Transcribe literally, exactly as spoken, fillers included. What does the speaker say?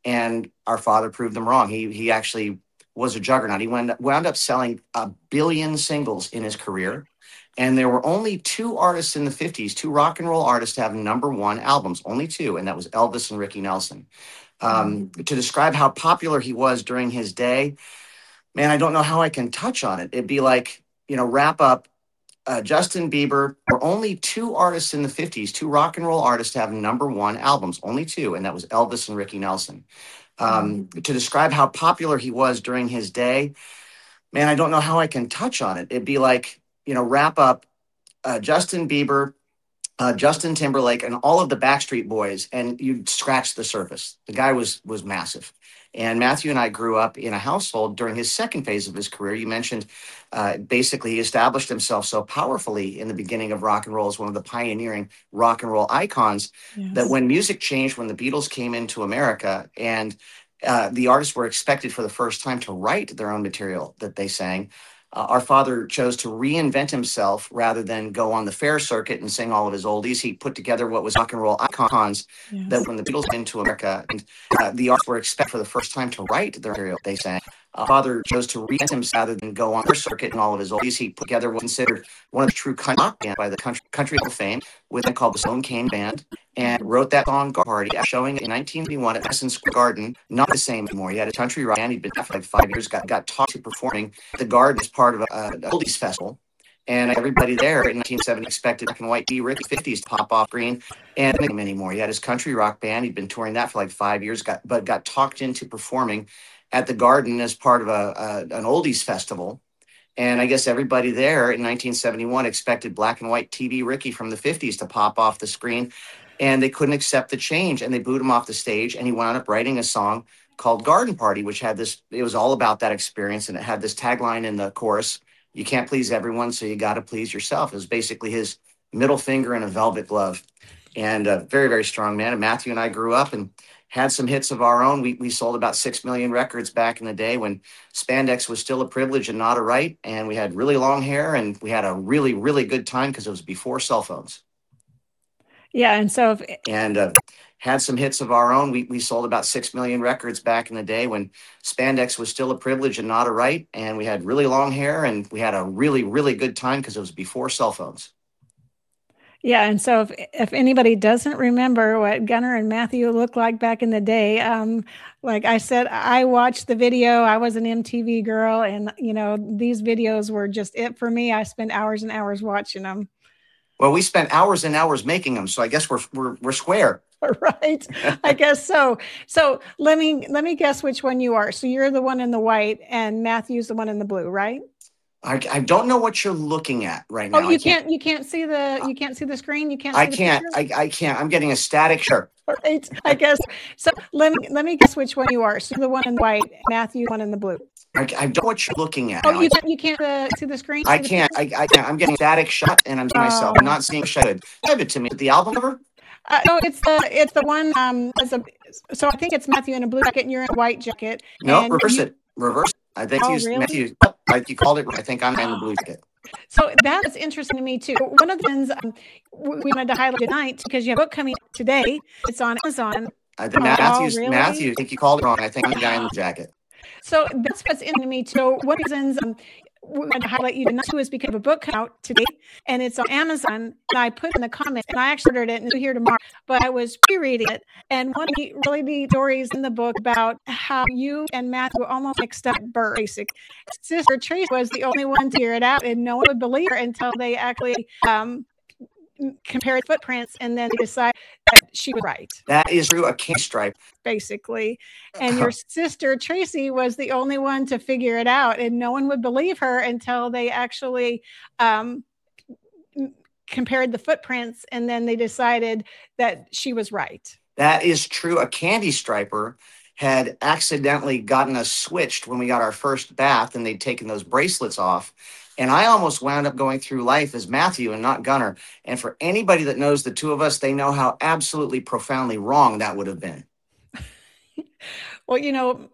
and our father proved them wrong. He he actually was a juggernaut. He wound, wound up selling a billion singles in his career. And there were only two artists in the fifties, two rock and roll artists to have number one albums, only two, and that was Elvis and Ricky Nelson. Um, to describe how popular he was during his day, man, I don't know how I can touch on it. It'd be like, you know, wrap up uh, Justin Bieber, or only two artists in the fifties, two rock and roll artists to have number one albums, only two, and that was Elvis and Ricky Nelson. Um, mm-hmm. To describe how popular he was during his day, man, I don't know how I can touch on it. It'd be like, you know, wrap up uh, Justin Bieber, uh, Justin Timberlake, and all of the Backstreet Boys, and you'd scratch the surface. The guy was was massive. And Matthew and I grew up in a household during his second phase of his career. You mentioned uh, basically he established himself so powerfully in the beginning of rock and roll as one of the pioneering rock and roll icons, yes, that when music changed, when the Beatles came into America and uh, the artists were expected for the first time to write their own material that they sang, Uh, our father chose to reinvent himself rather than go on the fair circuit and sing all of his oldies. He put together what was rock and roll icons, yes, that when the Beatles came to America and uh, the artists were expected for the first time to write their material they sang, uh, father chose to reinvent himself rather than go on the fair circuit and all of his oldies. He put together what was considered one of the true country rock bands by the Country, country Hall of Fame, with a called the Sloan Kane Band, and wrote that song Garden Party, showing in nineteen eighty-one at Madison Square Garden. Not the same anymore. He had a country rock band. He'd been there for like five years, got, got taught to performing at the Garden as part of a, a oldies festival. And everybody there in nineteen seventy expected black and white T V Ricky fifties to pop off screen, and him anymore. He had his country rock band. He'd been touring that for like five years, got but got talked into performing at the Garden as part of a, a an oldies festival. And I guess everybody there in nineteen seventy-one expected black and white T V Ricky from the fifties to pop off the screen. And they couldn't accept the change, and they booed him off the stage. And he wound up writing a song called Garden Party, which had this, it was all about that experience. And it had this tagline in the chorus: you can't please everyone, so you got to please yourself. It was basically his middle finger in a velvet glove. And a very, very strong man. And Matthew and I grew up and had some hits of our own. We we sold about six million records back in the day when spandex was still a privilege and not a right. And we had really long hair, and we had a really, really good time because it was before cell phones. Yeah, and so if, and uh, had some hits of our own. We we sold about six million records back in the day when spandex was still a privilege and not a right. And we had really long hair, and we had a really, really good time because it was before cell phones. Yeah, and so if if anybody doesn't remember what Gunnar and Matthew looked like back in the day, um, like I said, I watched the video. I was an M T V girl, and you know these videos were just it for me. I spent hours and hours watching them. Well, we spent hours and hours making them, so I guess we're we're we're square. Right. I guess so. So let me let me guess which one you are. So you're the one in the white, and Matthew's the one in the blue, right? I, I don't know what you're looking at right now. Oh, you can't, can't you can't see the you can't see the screen. You can't. See I can't. I, I can't. I'm getting a static share. Right. I guess so. Let me let me guess which one you are. So you're the one in the white, Matthew, one in the blue. I, I don't know what you're looking at. Oh, now. you can't, you can't uh, see the screen? I can't. I, I can't. I'm getting static shot, and I'm seeing myself. I'm not seeing shut. Give it to me. The album cover? Uh, no, it's the it's the one. Um, as a, so I think it's Matthew in a blue jacket, and you're in a white jacket. No, reverse you, it. Reverse. I think oh, you, really? Matthew. Like you called it. I think I'm in the blue jacket. So that's interesting to me too. One of the things um, we wanted to highlight tonight because you have a book coming out today. It's on Amazon. I think oh, Matthew's really? Matthew. I think you called it wrong. I think I'm the guy in the jacket. So that's what's into me too. One of the reasons um, we wanted to highlight you tonight too is because of a book coming out today, and it's on Amazon. And I put in the comments, and I actually ordered it and it's here tomorrow. But I was pre-reading it, and one of the really neat stories in the book about how you and Matthew were almost mixed up at birth. Basic sister Tracy was the only one to figure it out, and no one would believe her until they actually um, compared footprints, and then they decide that she was right. That is true. A candy stripe, basically. And your sister Tracy was the only one to figure it out, and no one would believe her until they actually um, compared the footprints, and then they decided that she was right. That is true. A candy striper had accidentally gotten us switched when we got our first bath, and they'd taken those bracelets off. And I almost wound up going through life as Matthew and not Gunnar. And for anybody that knows the two of us, they know how absolutely profoundly wrong that would have been. Well, you know,